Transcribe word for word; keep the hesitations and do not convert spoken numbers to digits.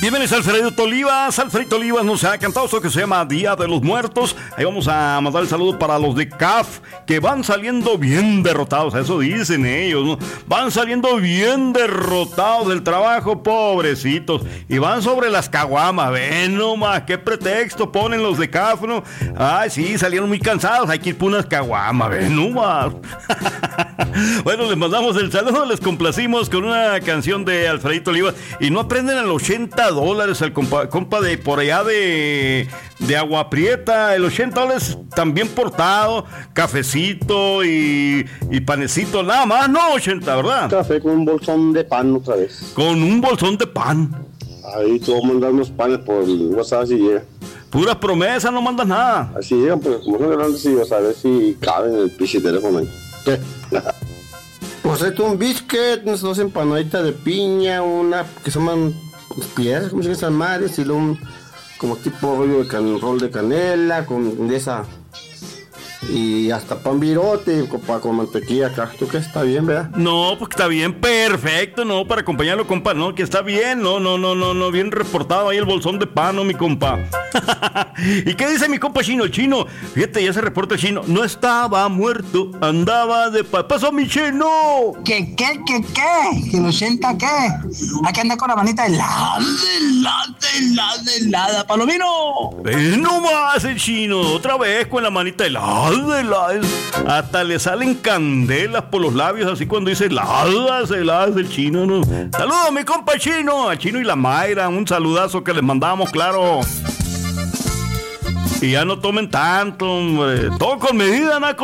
Bienvenidos a Alfredito Olivas. Alfredito Olivas nos ha cantado esto que se llama Día de los Muertos. Ahí vamos a mandar el saludo para los de C A F, que van saliendo bien derrotados. Eso dicen ellos, ¿no? Van saliendo bien derrotados del trabajo, pobrecitos. Y van sobre las caguamas. Ven nomás, qué pretexto ponen los de C A F, ¿no? Ay, sí, salieron muy cansados. Hay que ir por unas caguamas. Ven nomás. Bueno, les mandamos el saludo. Les complacimos con una canción de Alfredito Olivas. Y no aprenden al ochenta dólares el compa, compa de por allá de, de Agua Prieta. El ochenta dólares también portado. Cafecito y, y panecito. Nada más, no ochenta, ¿verdad? Café con un bolsón de pan otra vez. Con un bolsón de pan. Ahí tú vas a mandar unos panes por WhatsApp si llega. Puras promesas, no mandas nada. Así llegan, pues como son grandes, sí, vas a ver si caben en el pinche teléfono ahí. ¿Qué? Pues esto un biscuit, unas dos empanaditas de piña, una que se llaman pues, piedras, como se llaman madres, y luego un como tipo rollo de can, rol de canela, con de esa, y hasta pan virote, con, con mantequilla acá. ¿Tú qué? ¿Está bien, verdad? No, pues está bien, perfecto, no, para acompañarlo, compa, no, que está bien, no, no, no, no, no, bien reportado ahí el bolsón de pan, no, mi compa. ¿Y qué dice mi compa Chino? El Chino, fíjate, ya se reporta el Chino, no estaba muerto, andaba de pa... ¡Pasó mi Chino! ¿Qué, qué, qué, qué? ¿Que el ochenta qué? Hay que andar con la manita helada, helada, helada, helada, Palomino. ¡Eh, no más el Chino! Otra vez con la manita helada, helada. Hasta le salen candelas por los labios, así cuando dice heladas, heladas el Chino, ¿no? ¡Saludos, mi compa Chino! A Chino y la Mayra, un saludazo que les mandamos, claro. Y ya no tomen tanto, hombre. Todo con medida, Naco.